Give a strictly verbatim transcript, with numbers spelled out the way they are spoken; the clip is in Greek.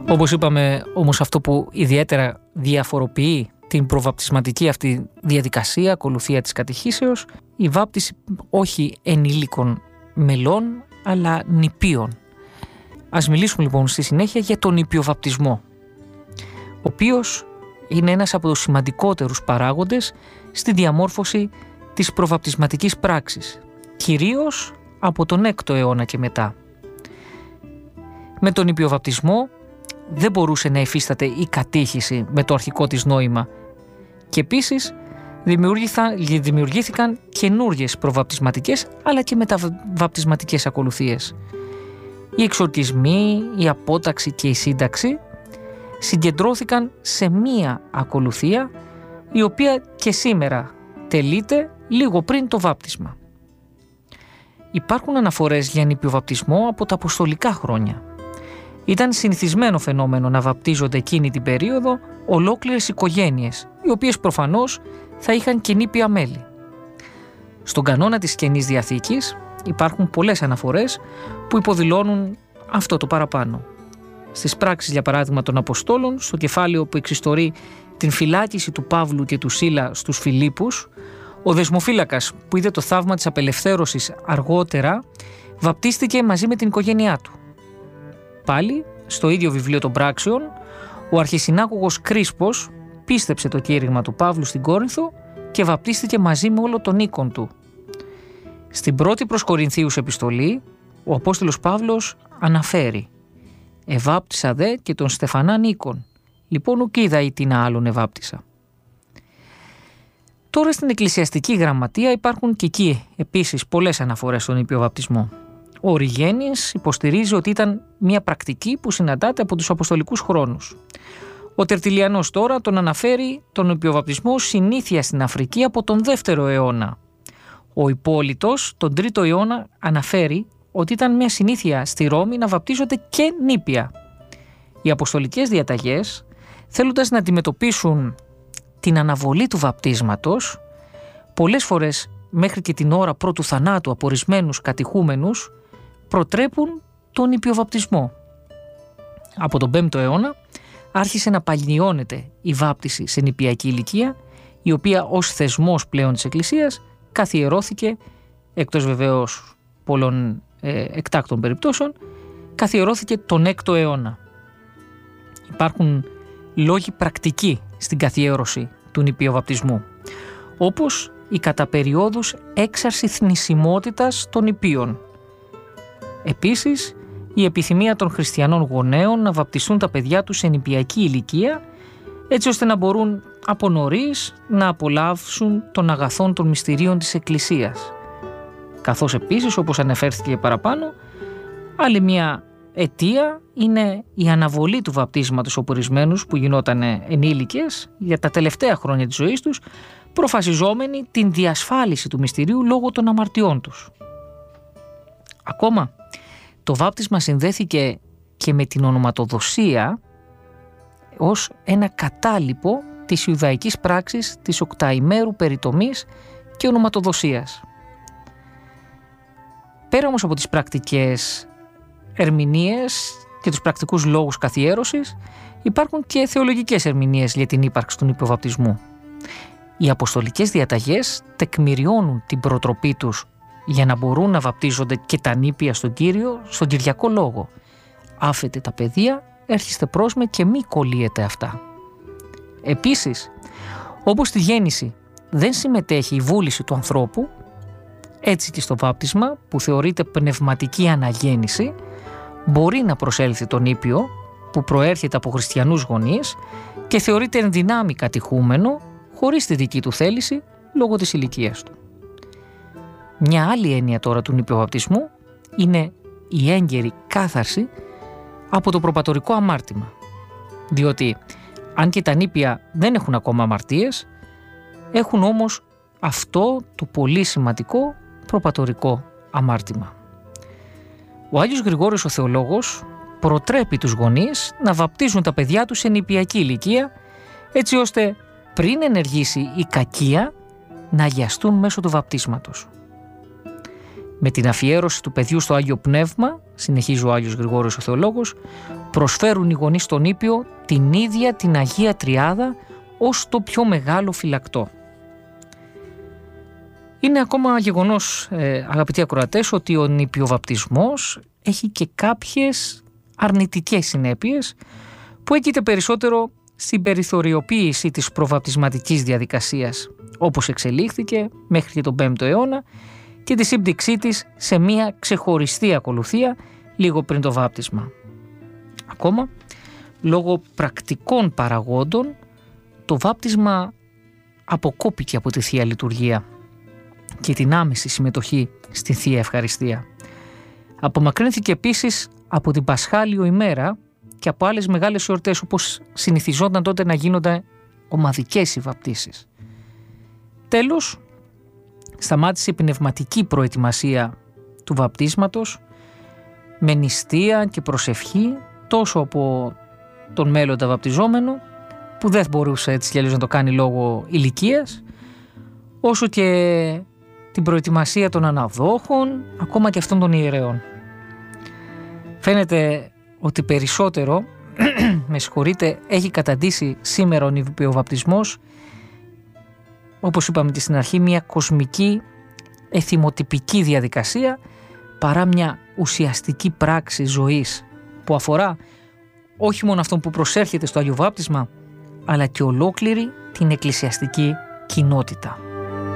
Όπως είπαμε, όμως, αυτό που ιδιαίτερα διαφοροποιεί την προβαπτισματική αυτή διαδικασία, ακολουθία της κατηχήσεως, η βάπτιση όχι ενηλίκων μελών, αλλά νηπίων. Ας μιλήσουμε λοιπόν στη συνέχεια για τον νηπιοβαπτισμό, ο οποίος είναι ένας από τους σημαντικότερους παράγοντες στη διαμόρφωση της προβαπτισματικής πράξης, κυρίως από τον έκτο αιώνα και μετά. Με τον νηπιοβαπτισμό δεν μπορούσε να υφίσταται η κατήχηση με το αρχικό της νόημα και επίσης δημιουργήθηκαν καινούργιες προβαπτισματικές αλλά και μεταβαπτισματικές ακολουθίες. Οι εξορκισμοί, η απόταξη και η σύνταξη συγκεντρώθηκαν σε μία ακολουθία, η οποία και σήμερα τελείται λίγο πριν το βάπτισμα. Υπάρχουν αναφορές για νηπιοβαπτισμό από τα αποστολικά χρόνια. Ήταν συνηθισμένο φαινόμενο να βαπτίζονται εκείνη την περίοδο ολόκληρες οικογένειες, οι οποίες προφανώς θα είχαν και νήπια μέλη. Στον κανόνα της Καινής Διαθήκης υπάρχουν πολλές αναφορές που υποδηλώνουν αυτό το παραπάνω. Στις πράξεις, για παράδειγμα, των Αποστόλων, στο κεφάλαιο που εξιστορεί την φυλάκιση του Παύλου και του Σίλα στους Φιλίππους, ο δεσμοφύλακας που είδε το θαύμα της απελευθέρωσης αργότερα βαπτίστηκε μαζί με την οικογένειά του. Πάλι, στο ίδιο βιβλίο των πράξεων, ο αρχισυνάγωγος Κρίσπος πίστεψε το κήρυγμα του Παύλου στην Κόρινθο και βαπτίστηκε μαζί με όλο τον οίκον του. Στην πρώτη προς Κορινθίους επιστολή, ο Απόστολος Παύλος αναφέρει «Εβάπτισα δε και τον Στεφανάν οίκον, λοιπόν ουκ είδα ή την άλλον εβάπτισα». Τώρα στην εκκλησιαστική γραμματεία υπάρχουν και εκεί επίσης πολλές αναφορές στον νηπιοβαπτισμό. Ο Οριγένης υποστηρίζει ότι ήταν μια πρακτική που συναντάται από τους αποστολικούς χρόνους. Ο Τερτιλιανός τώρα τον αναφέρει τον νηπιοβαπτισμό συνήθεια στην Αφρική από τον δεύτερο αιώνα. Ο Υπόλυτος τον τρίτο αιώνα αναφέρει ότι ήταν μια συνήθεια στη Ρώμη να βαπτίζονται και νήπια. Οι αποστολικές διαταγές, θέλοντας να αντιμετωπίσουν την αναβολή του βαπτίσματος, πολλές φορές μέχρι και την ώρα πρώτου θανάτου από ορισμένους κατηχούμενους, προτρέπουν τον νηπιοβαπτισμό. Από τον πέμπτο αιώνα άρχισε να παλιώνεται η βάπτιση σε νηπιακή ηλικία, η οποία ως θεσμός πλέον της Εκκλησίας καθιερώθηκε, εκτός βεβαίως πολλών ε, εκτάκτων περιπτώσεων, καθιερώθηκε τον έκτο αιώνα. Υπάρχουν λόγοι πρακτικοί στην καθιέρωση του νηπιοβαπτισμού, όπως η κατά περιόδους έξαρση θνησιμότητας των νηπίων. Επίσης, η επιθυμία των χριστιανών γονέων να βαπτιστούν τα παιδιά τους σε νηπιακή ηλικία, έτσι ώστε να μπορούν από νωρίς να απολαύσουν των αγαθών των μυστηρίων της Εκκλησίας. Καθώς επίσης, όπως αναφέρθηκε παραπάνω, άλλη μια αιτία είναι η αναβολή του βαπτίσματος από ορισμένους που γινόταν ενήλικες για τα τελευταία χρόνια της ζωής τους, προφασιζόμενοι την διασφάλιση του μυστηρίου λόγω των αμαρτιών τους. Ακόμα, το βάπτισμα συνδέθηκε και με την ονοματοδοσία ως ένα κατάλοιπο της Ιουδαϊκής πράξης της οκταημέρου περιτομής και ονοματοδοσίας. Πέρα όμως από τις πρακτικές ερμηνείες και τους πρακτικούς λόγους καθιέρωσης, υπάρχουν και θεολογικές ερμηνείες για την ύπαρξη του νηπιοβαπτισμού. Οι αποστολικές διαταγές τεκμηριώνουν την προτροπή τους για να μπορούν να βαπτίζονται και τα νήπια στον Κύριο, στον Κυριακό Λόγο. Άφετε τα παιδεία, έρχεστε προς με και μη κολλείετε αυτά. Επίσης, όπως στη γέννηση δεν συμμετέχει η βούληση του ανθρώπου, έτσι και στο βάπτισμα, που θεωρείται πνευματική αναγέννηση, μπορεί να προσέλθει το νήπιο που προέρχεται από χριστιανούς γονείς και θεωρείται εν δυνάμει κατηχούμενο χωρίς τη δική του θέληση λόγω της ηλικίας του. Μια άλλη έννοια τώρα του νηπιοβαπτισμού είναι η έγκαιρη κάθαρση από το προπατορικό αμάρτημα. Διότι αν και τα νήπια δεν έχουν ακόμα αμαρτίες, έχουν όμως αυτό το πολύ σημαντικό προπατορικό αμάρτημα. Ο Άγιος Γρηγόριος ο Θεολόγος προτρέπει τους γονείς να βαπτίζουν τα παιδιά τους σε νηπιακή ηλικία, έτσι ώστε πριν ενεργήσει η κακία να αγιαστούν μέσω του βαπτίσματος. Με την αφιέρωση του παιδιού στο Άγιο Πνεύμα συνεχίζει ο Άγιος Γρηγόριος ο Θεολόγος, προσφέρουν οι γονείς στον Ήπιο την ίδια την Αγία Τριάδα ως το πιο μεγάλο φυλακτό. Είναι ακόμα γεγονός, ε, αγαπητοί ακροατές, ότι ο νηπιοβαπτισμός έχει και κάποιες αρνητικές συνέπειες που έγκυται περισσότερο στην περιθωριοποίηση της προβαπτισματικής διαδικασίας, όπως εξελίχθηκε μέχρι και τον πέμπτο αιώνα, και τη σύμπτυξή της σε μια ξεχωριστή ακολουθία λίγο πριν το βάπτισμα. Ακόμα, λόγω πρακτικών παραγόντων, το βάπτισμα αποκόπηκε από τη Θεία Λειτουργία και την άμεση συμμετοχή στη Θεία Ευχαριστία. Απομακρύνθηκε επίσης από την Πασχάλιο ημέρα και από άλλες μεγάλες εορτές, όπως συνηθιζόταν τότε να γίνονται ομαδικές οι βαπτίσεις. Τέλος, σταμάτησε η πνευματική προετοιμασία του βαπτίσματος με νηστεία και προσευχή τόσο από τον μέλλοντα βαπτιζόμενο, που δεν μπορούσε έτσι κι αλλιώς να το κάνει λόγω ηλικίας, όσο και την προετοιμασία των αναδόχων, ακόμα και αυτών των ιερέων. Φαίνεται ότι περισσότερο, με συγχωρείτε, έχει καταντήσει σήμερα ο νηπιοβαπτισμός, όπως είπαμε και στην αρχή, μια κοσμική εθιμοτυπική διαδικασία παρά μια ουσιαστική πράξη ζωής που αφορά όχι μόνο αυτόν που προσέρχεται στο Άγιο Βάπτισμα, αλλά και ολόκληρη την εκκλησιαστική κοινότητα.